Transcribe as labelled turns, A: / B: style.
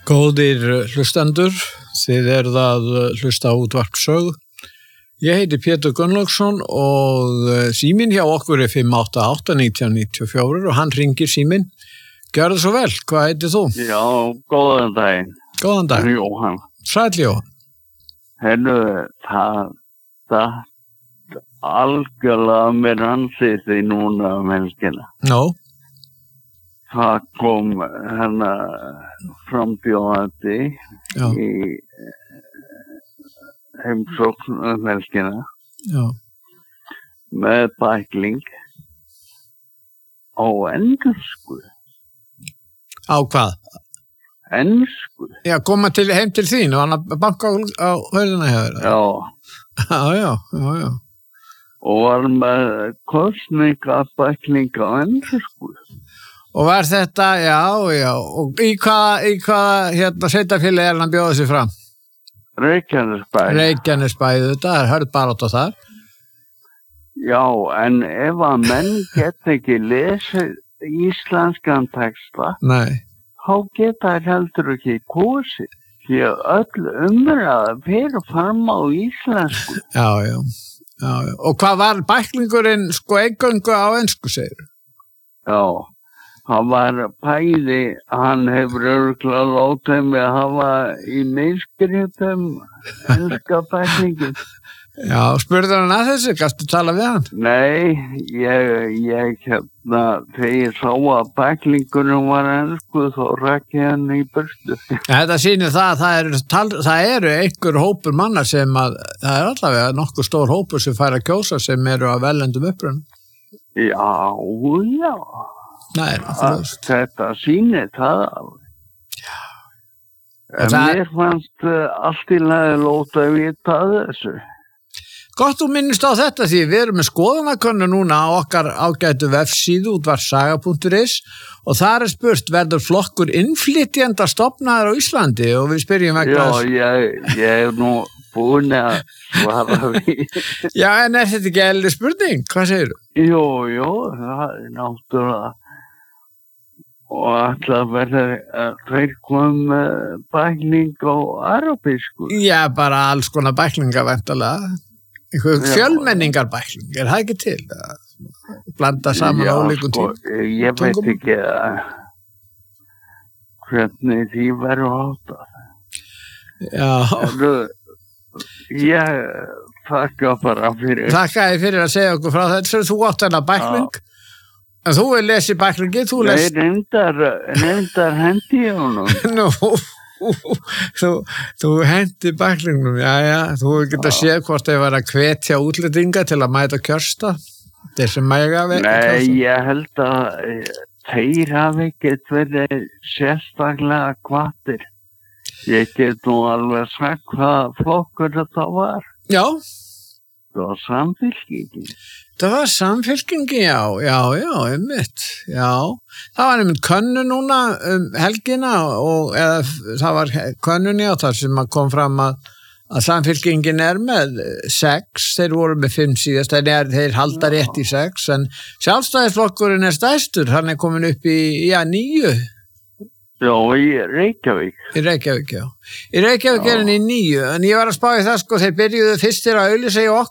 A: Góðir hlustendur, þið eruð að hlusta á útvarp Sögu. Ég heiti Pétur Gunnlaugsson og síminn hjá okkur er 588-1994 og hann ringir síminn. Gjörðu svo vel, hvað heitir þú?
B: Já, góðan daginn.
A: Góðan dag.
B: Jóhann.
A: Sæll Jóhann.
B: Herru, það algjörlega mér ansið því núna helgina.
A: Nó?
B: Það kom frambjóðandi í heimsókn helgina.
A: Já.
B: Með bækling á ensku.
A: Á hvað?
B: Ensku.
A: Já, koma heim til þín og hann að banka á hörðina hjá þér. Já.
B: Og var með kostningabækling á ensku.
A: Og var þetta, já, og í hvaða sveitarfélagi er hann að bjóða sig fram?
B: Reykjanesbæ.
A: Reykjanesbæ, þetta er hörð barátta þar.
B: Já, en ef að menn geta ekki lesið íslenskan texta,
A: Nei.
B: þá geta þær heldur ekki kosið. Því að öll umræða fyrir fram á íslensku.
A: Já. Og hvað var bæklingurinn eingöngu á ensku, segir?
B: Já. Hann var bæði, hann hefur örugglega látið mig að hafa í misgripum enska bæklingin.
A: Já, spurði hann að þessu, gastu tala við hann?
B: Nei, ég þegar ég sá að bæklingurinn var ensku, þá rækki hann í burtu.
A: Þetta sýnir það eru einhver hópur manna sem að, það er allavega nokkuð stór hópur sem fær að kjósa sem eru að velendum upprunum.
B: Já.
A: Nei,
B: þetta sýnir það alveg. En mér fannst allt í lagi lóta að vita þessu.
A: Gott þú minnist á þetta því við erum með skoðanakönnu núna á okkar ágætu vefsíðu útvarpssaga.is og þar er spurt verður flokkur innflytjenda stofnaður á Íslandi og við spyrjum vegna þess.
B: Já, ég er nú búin að svara við.
A: Já, en er þetta ekki eðlileg spurning? Hvað segirðu?
B: Jú, það er náttúrulega. Og alltaf verður þeir koma bækling á arabísku.
A: Já, bara alls konar bæklinga væntanlega. Einhver fjölmenningarbækling, er það ekki til? Blanda saman ólíkum tím.
B: Ég veit ekki hvernig því verður áttað.
A: Já.
B: Ég þakka bara fyrir.
A: Þakka þér fyrir að segja okkur frá þetta. Þú átt hana bækling. En þú er lesið bæklingi, þú les...
B: Nei, reyndar hendi ég honum.
A: Nú, þú hendi bæklingnum, já, þú geta séð hvort þau var að hvetja útlendinga til að mæta kjörsta. Þessi mæga vekk.
B: Nei, ég held að þeir hafi ekkert verið sérstaklega hvattir. Ég get nú alveg sagt hvað flokkur þetta var.
A: Já.
B: Það var Samfylkingin.
A: Það var Samfylkingin, já, einmitt, já. Það var einmitt könnu núna helgina eða það var könnunni á þar sem kom fram að Samfylkingin er með 6, þeir voru með 5 síðast, þeir halda rétt í 6, en Sjálfstæðisflokkurinn er stærstur, hann er komin upp í 9.
B: Já, í Reykjavík.
A: Í Reykjavík er hann í 9, en ég var að spá í það, þeir byrjuðu fyrstir að auglýsa í okkur